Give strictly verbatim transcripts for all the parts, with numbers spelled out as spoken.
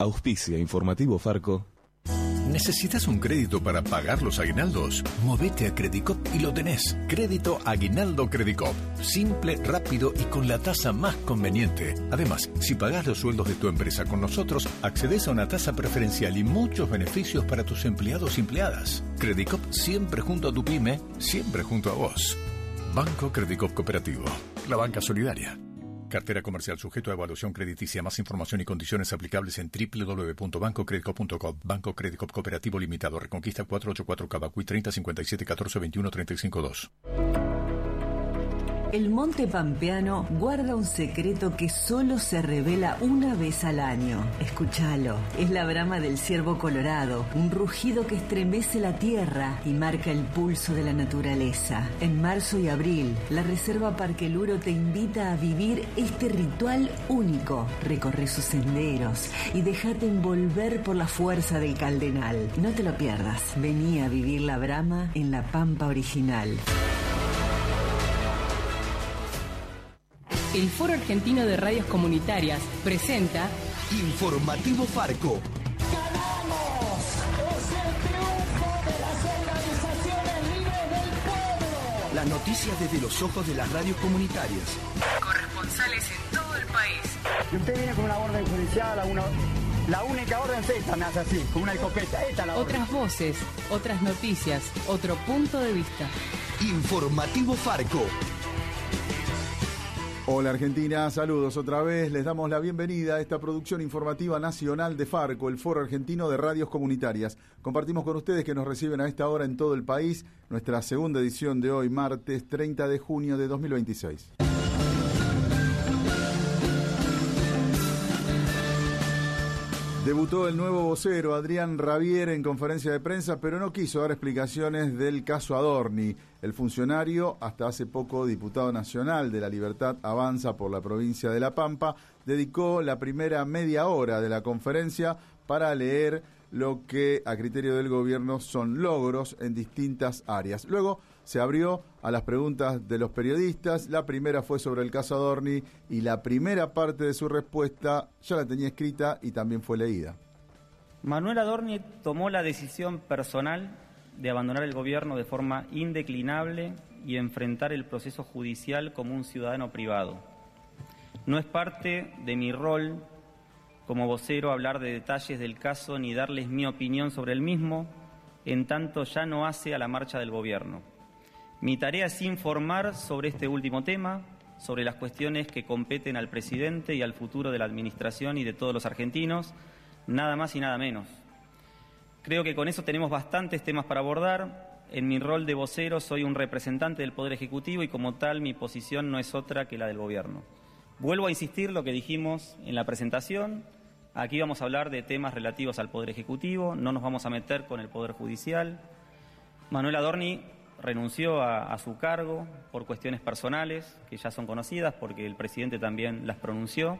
Auspicia Informativo Farco. ¿Necesitas un crédito para pagar los aguinaldos? Movete a Credicop y lo tenés. Crédito Aguinaldo Credicop. Simple, rápido y con la tasa más conveniente. Además, si pagás los sueldos de tu empresa con nosotros, accedes a una tasa preferencial y muchos beneficios para tus empleados y empleadas. Credicop siempre junto a tu pyme, siempre junto a vos. Banco Credicop Cooperativo. La banca solidaria. Cartera comercial sujeto a evaluación crediticia. Más información y condiciones aplicables en doble u doble u doble u punto banco credicop punto com. Banco Credicop Cooperativo Limitado. Reconquista cuatrocientos ochenta y cuatro Cavacuy treinta cincuenta y siete catorce veintiuno treinta y cinco dos. El monte pampeano guarda un secreto que solo se revela una vez al año. Escúchalo. Es la brama del ciervo colorado, un rugido que estremece la tierra y marca el pulso de la naturaleza. En marzo y abril, la Reserva Parque Luro te invita a vivir este ritual único. Recorre sus senderos y déjate envolver por la fuerza del Caldenal. No te lo pierdas. Vení a vivir la brama en la Pampa original. El Foro Argentino de Radios Comunitarias presenta Informativo Farco. ¡Ganamos! ¡Es el triunfo de las organizaciones libres del pueblo! Las noticias desde los ojos de las radios comunitarias. corresponsales en todo el país. Y usted viene con una orden judicial, una, la única orden es esta, me hace así, con una escopeta. Esta es la orden. Otras voces, otras noticias, otro punto de vista. Informativo Farco. Hola Argentina, saludos otra vez, les damos la bienvenida a esta producción informativa nacional de Farco, el Foro Argentino de Radios Comunitarias. Compartimos con ustedes que nos reciben a esta hora en todo el país, nuestra segunda edición de hoy, martes treinta de junio de dos mil veintiséis. Debutó el nuevo vocero Adrián Rabier en conferencia de prensa, pero no quiso dar explicaciones del caso Adorni. El funcionario, hasta hace poco diputado nacional de La Libertad Avanza por la provincia de La Pampa, dedicó la primera media hora de la conferencia para leer lo que a criterio del gobierno son logros en distintas áreas. Luego se abrió a las preguntas de los periodistas. La primera fue sobre el caso Adorni y la primera parte de su respuesta ya la tenía escrita y también fue leída. Manuel Adorni tomó la decisión personal de abandonar el gobierno de forma indeclinable y enfrentar el proceso judicial como un ciudadano privado. No es parte de mi rol como vocero hablar de detalles del caso ni darles mi opinión sobre el mismo, en tanto ya no hace a la marcha del gobierno. Mi tarea es informar sobre este último tema, sobre las cuestiones que competen al presidente y al futuro de la administración y de todos los argentinos, nada más y nada menos. Creo que con eso tenemos bastantes temas para abordar. En mi rol de vocero soy un representante del Poder Ejecutivo y como tal mi posición no es otra que la del gobierno. Vuelvo a insistir lo que dijimos en la presentación. Aquí vamos a hablar de temas relativos al Poder Ejecutivo, no nos vamos a meter con el Poder Judicial. Manuel Adorni renunció a, a su cargo por cuestiones personales, que ya son conocidas porque el presidente también las pronunció.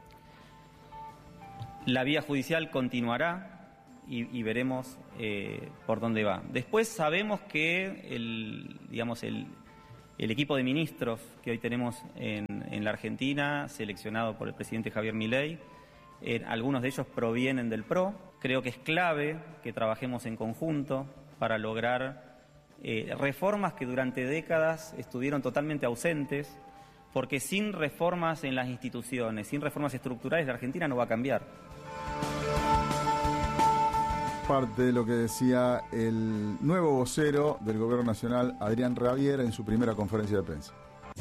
La vía judicial continuará y, y veremos eh, por dónde va. Después sabemos que el, digamos, el, el equipo de ministros que hoy tenemos en, en la Argentina, seleccionado por el presidente Javier Milei, eh, algunos de ellos provienen del P R O. Creo que es clave que trabajemos en conjunto para lograr Eh, reformas que durante décadas estuvieron totalmente ausentes, porque sin reformas en las instituciones, sin reformas estructurales, la Argentina no va a cambiar. Parte de lo que decía el nuevo vocero del Gobierno Nacional, Adrián Rabier, en su primera conferencia de prensa.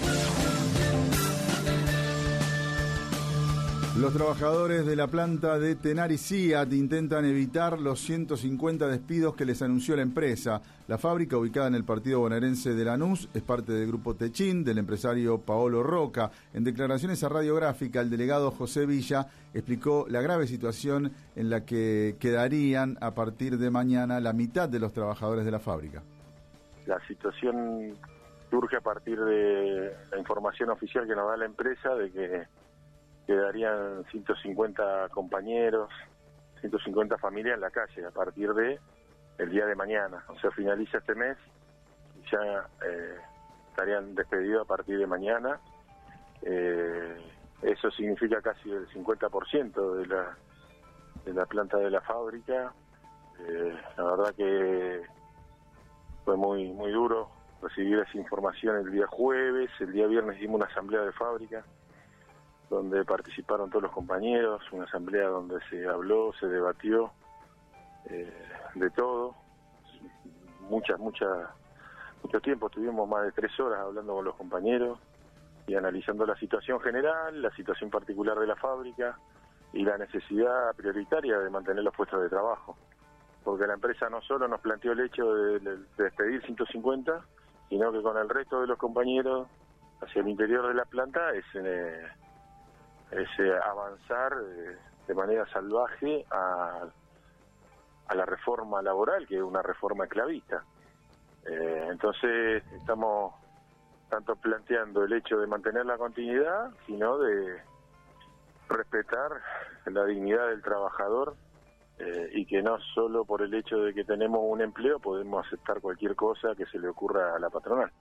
Los trabajadores de la planta de Tenaris Seat intentan evitar los ciento cincuenta despidos que les anunció la empresa. La fábrica, ubicada en el partido bonaerense de Lanús, es parte del grupo Techin, del empresario Paolo Roca. En declaraciones a Radiográfica, el delegado José Villa explicó la grave situación en la que quedarían a partir de mañana la mitad de los trabajadores de la fábrica. La situación surge a partir de la información oficial que nos da la empresa de que quedarían ciento cincuenta compañeros, ciento cincuenta familias en la calle a partir de el día de mañana. O sea, finaliza este mes y ya eh, estarían despedidos a partir de mañana. Eh, eso significa casi el cincuenta por ciento de la de la planta de la fábrica. Eh, la verdad que fue muy muy duro recibir esa información el día jueves. El día viernes hicimos una asamblea de fábrica donde participaron todos los compañeros, una asamblea donde se habló, se debatió eh, de todo, muchas, muchas, mucho tiempo, estuvimos más de tres horas hablando con los compañeros y analizando la situación general, la situación particular de la fábrica y la necesidad prioritaria de mantener los puestos de trabajo, porque la empresa no solo nos planteó el hecho de, de, de despedir ciento cincuenta, sino que con el resto de los compañeros hacia el interior de la planta es... Eh, es eh, avanzar eh, de manera salvaje a, a la reforma laboral, que es una reforma esclavista. Eh, entonces estamos tanto planteando el hecho de mantener la continuidad, sino de respetar la dignidad del trabajador eh, y que no solo por el hecho de que tenemos un empleo podemos aceptar cualquier cosa que se le ocurra a la patronal.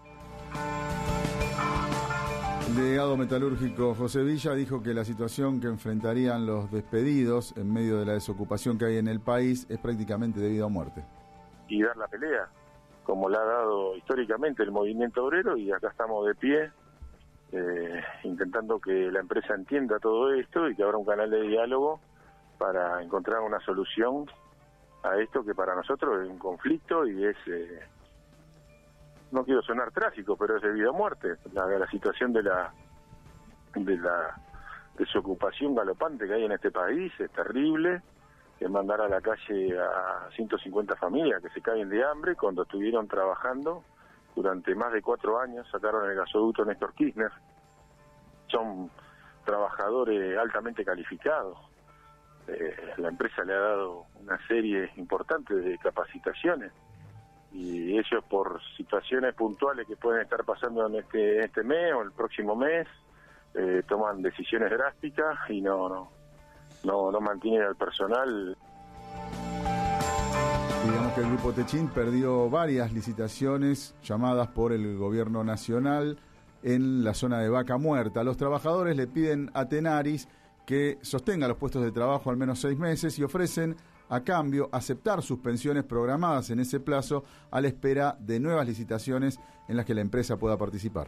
El delegado metalúrgico José Villa dijo que la situación que enfrentarían los despedidos en medio de la desocupación que hay en el país es prácticamente de vida o muerte. Y dar la pelea, como la ha dado históricamente el movimiento obrero, y acá estamos de pie, eh, intentando que la empresa entienda todo esto y que abra un canal de diálogo para encontrar una solución a esto que para nosotros es un conflicto y es... Eh, no quiero sonar trágico, pero es de vida o muerte. La, la situación de la de la desocupación galopante que hay en este país es terrible. Es mandar a la calle a ciento cincuenta familias que se caen de hambre cuando estuvieron trabajando durante más de cuatro años, sacaron el gasoducto Néstor Kirchner. Son trabajadores altamente calificados. Eh, la empresa le ha dado una serie importante de capacitaciones. Y ellos, por situaciones puntuales que pueden estar pasando en este, en este mes o el próximo mes, eh, toman decisiones drásticas y no, no, no, no mantienen al personal. Digamos que el Grupo Techint perdió varias licitaciones llamadas por el gobierno nacional en la zona de Vaca Muerta. Los trabajadores le piden a Tenaris que sostenga los puestos de trabajo al menos seis meses y ofrecen a cambio aceptar suspensiones programadas en ese plazo a la espera de nuevas licitaciones en las que la empresa pueda participar.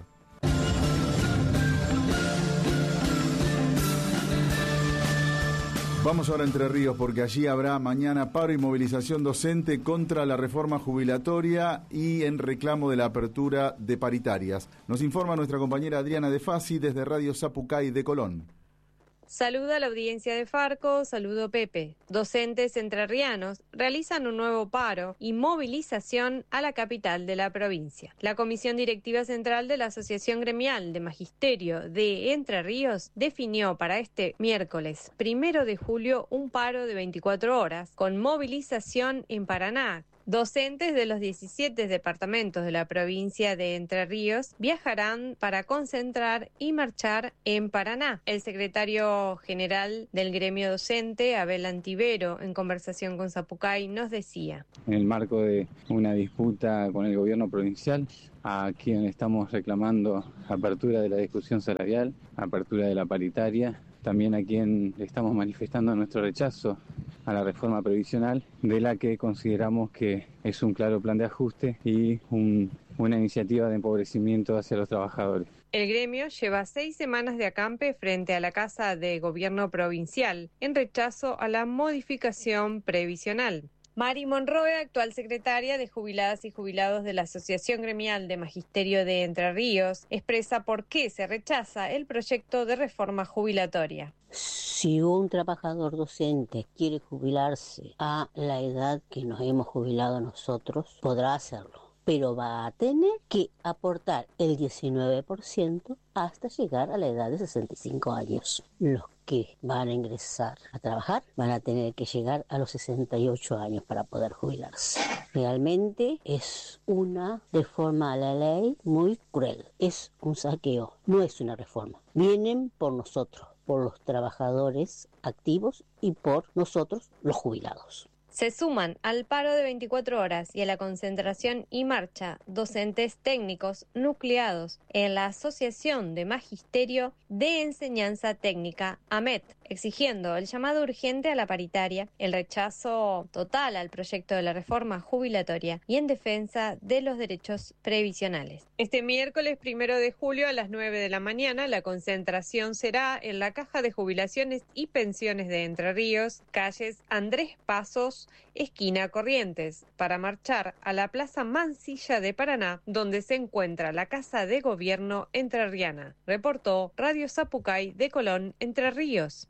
Vamos ahora a Entre Ríos porque allí habrá mañana paro y movilización docente contra la reforma jubilatoria y en reclamo de la apertura de paritarias. Nos informa nuestra compañera Adriana De Fasi desde Radio Zapucay de Colón. Saluda a la audiencia de Farco, saludo Pepe. Docentes entrerrianos realizan un nuevo paro y movilización a la capital de la provincia. La Comisión Directiva Central de la Asociación Gremial de Magisterio de Entre Ríos definió para este miércoles primero de julio un paro de veinticuatro horas con movilización en Paraná. Docentes de los diecisiete departamentos de la provincia de Entre Ríos viajarán para concentrar y marchar en Paraná. El secretario general del gremio docente, Abel Antivero, en conversación con Zapucay, nos decía: en el marco de una disputa con el gobierno provincial, a quien estamos reclamando apertura de la discusión salarial, apertura de la paritaria, también a quien le estamos manifestando nuestro rechazo a la reforma previsional, de la que consideramos que es un claro plan de ajuste y un, una iniciativa de empobrecimiento hacia los trabajadores. El gremio lleva seis semanas de acampe frente a la Casa de Gobierno Provincial en rechazo a la modificación previsional. Mari Monroe, actual secretaria de Jubiladas y Jubilados de la Asociación Gremial de Magisterio de Entre Ríos, expresa por qué se rechaza el proyecto de reforma jubilatoria. Si un trabajador docente quiere jubilarse a la edad que nos hemos jubilado nosotros, podrá hacerlo, pero va a tener que aportar el diecinueve por ciento hasta llegar a la edad de sesenta y cinco años. Los que van a ingresar a trabajar van a tener que llegar a los sesenta y ocho años para poder jubilarse. Realmente es una reforma a la ley muy cruel, es un saqueo, no es una reforma. Vienen por nosotros, por los trabajadores activos y por nosotros los jubilados. Se suman al paro de veinticuatro horas y a la concentración y marcha docentes técnicos nucleados en la Asociación de Magisterio de Enseñanza Técnica, AMET, exigiendo el llamado urgente a la paritaria, el rechazo total al proyecto de la reforma jubilatoria y en defensa de los derechos previsionales. Este miércoles primero de julio a las nueve de la mañana la concentración será en la Caja de Jubilaciones y Pensiones de Entre Ríos, calles Andrés Pasos, esquina Corrientes, para marchar a la Plaza Mansilla de Paraná, donde se encuentra la Casa de Gobierno entrerriana. Reportó Radio Zapucay de Colón, Entre Ríos.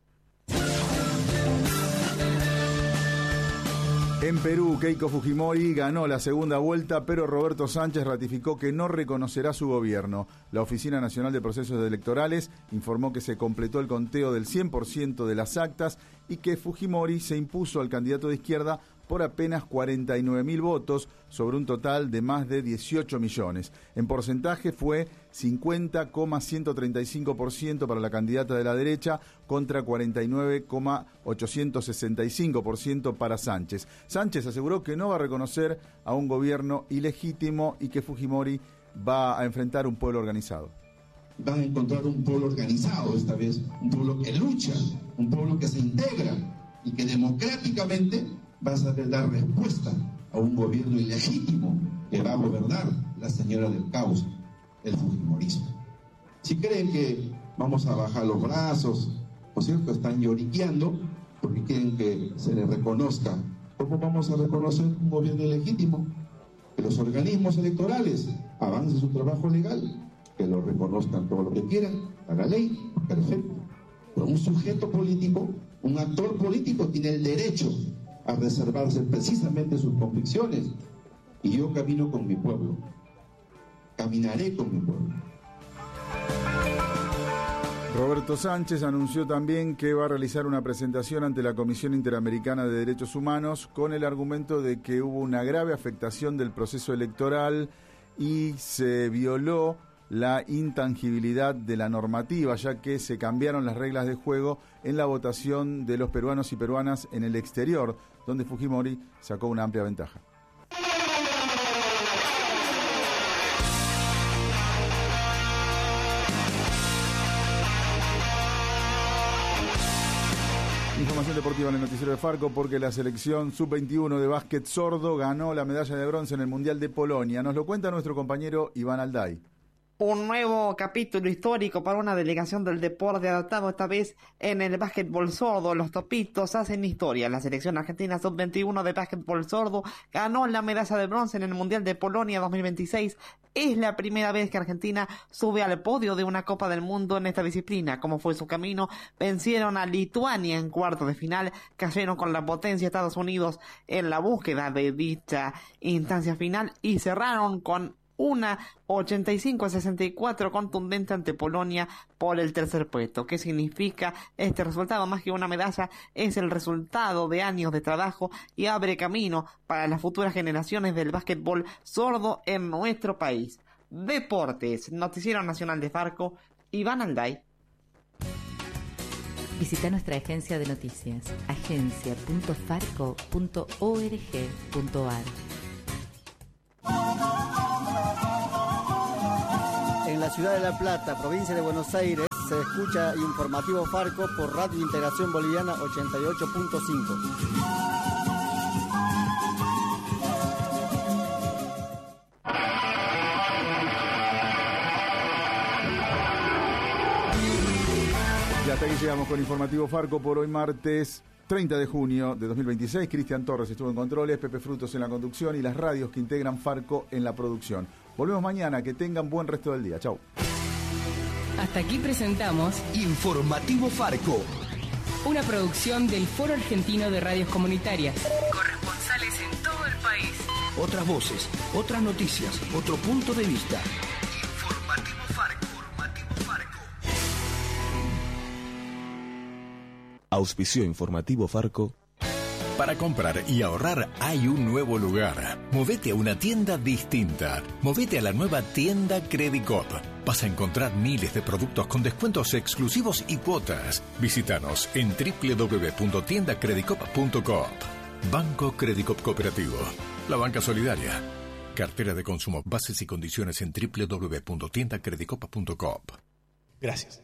En Perú, Keiko Fujimori ganó la segunda vuelta, pero Roberto Sánchez ratificó que no reconocerá su gobierno. La Oficina Nacional de Procesos Electorales informó que se completó el conteo del cien por ciento de las actas y que Fujimori se impuso al candidato de izquierda por apenas cuarenta y nueve mil votos sobre un total de más de dieciocho millones. En porcentaje fue cincuenta coma ciento treinta y cinco por ciento para la candidata de la derecha contra cuarenta y nueve coma ochocientos sesenta y cinco por ciento para Sánchez. Sánchez aseguró que no va a reconocer a un gobierno ilegítimo y que Fujimori va a enfrentar un pueblo organizado. Van a encontrar un pueblo organizado esta vez, un pueblo que lucha, un pueblo que se integra y que democráticamente va a saber dar respuesta a un gobierno ilegítimo que va a gobernar la señora del caos, el fujimorismo. Si creen que vamos a bajar los brazos, ¿no es cierto? Están lloriqueando porque quieren que se les reconozca. ¿Cómo vamos a reconocer un gobierno ilegítimo? Que los organismos electorales avancen su trabajo legal, que lo reconozcan todo lo que quieran, a la ley, perfecto. Pero un sujeto político, un actor político tiene el derecho a reservarse precisamente sus convicciones. Y yo camino con mi pueblo, caminaré con mi pueblo. Roberto Sánchez anunció también que va a realizar una presentación ante la Comisión Interamericana de Derechos Humanos con el argumento de que hubo una grave afectación del proceso electoral y se violó la intangibilidad de la normativa, ya que se cambiaron las reglas de juego en la votación de los peruanos y peruanas en el exterior, donde Fujimori sacó una amplia ventaja. Información deportiva en el noticiero de Farco, porque la selección sub veintiuno de básquet sordo ganó la medalla de bronce en el Mundial de Polonia. Nos lo cuenta nuestro compañero Iván Alday. Un nuevo capítulo histórico para una delegación del deporte adaptado esta vez en el básquetbol sordo. Los topitos hacen historia. La selección argentina sub veintiuno de básquetbol sordo ganó la medalla de bronce en el Mundial de Polonia dos mil veintiséis. Es la primera vez que Argentina sube al podio de una Copa del Mundo en esta disciplina. Como fue su camino, vencieron a Lituania en cuartos de final, cayeron con la potencia Estados Unidos en la búsqueda de dicha instancia final y cerraron con una ochenta y cinco a sesenta y cuatro contundente ante Polonia por el tercer puesto. ¿Qué significa este resultado? Más que una medalla, es el resultado de años de trabajo y abre camino para las futuras generaciones del básquetbol sordo en nuestro país. Deportes, Noticiero Nacional de Farco, Iván Alday. Visita nuestra agencia de noticias, agencia punto farco punto org punto ar. En la ciudad de La Plata, provincia de Buenos Aires, se escucha Informativo Farco por Radio Integración Boliviana ochenta y ocho punto cinco. Y hasta aquí llegamos con Informativo Farco por hoy martes treinta de junio de dos mil veintiséis. Cristian Torres estuvo en controles, Pepe Frutos en la conducción y las radios que integran Farco en la producción. Volvemos mañana, que tengan buen resto del día. Chau. Hasta aquí presentamos Informativo Farco, una producción del Foro Argentino de Radios Comunitarias. Corresponsales en todo el país. Otras voces, otras noticias, otro punto de vista. Informativo Farco. Informativo Farco. Auspició Informativo Farco. Para comprar y ahorrar hay un nuevo lugar. Movete a una tienda distinta. Movete a la nueva tienda Credicop. Vas a encontrar miles de productos con descuentos exclusivos y cuotas. Visítanos en doble u doble u doble u punto tienda credicop punto coop. Banco Credicop Cooperativo. La banca solidaria. Cartera de consumo. Bases y condiciones en doble u doble u doble u punto tienda credicop punto coop. Gracias.